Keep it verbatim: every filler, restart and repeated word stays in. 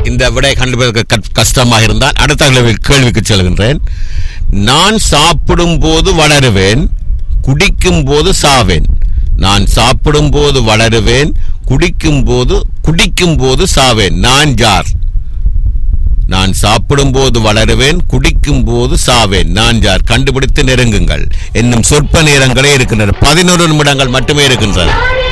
இந்த விடை கண்டுபிடிக்க கஷ்டமாக இருந்தால் அடுத்த கேள்விக்கு செல்கின்றேன். நான் சாப்பிடும் போது வளருவேன், குடிக்கும் போது சாவேன். நான் சாப்பிடும் போது வளருவேன், குடிக்கும் போது குடிக்கும் போது சாவேன். நான் யார்? நான் சாப்பிடும் போது வளருவேன், குடிக்கும் போது சாவேன். நான் யார்? கண்டுபிடித்து நெருங்குங்கள். இன்னும் சொற்ப நேரங்களே இருக்கின்றன. பதினொரு நிமிடங்கள் மட்டுமே இருக்கின்றன.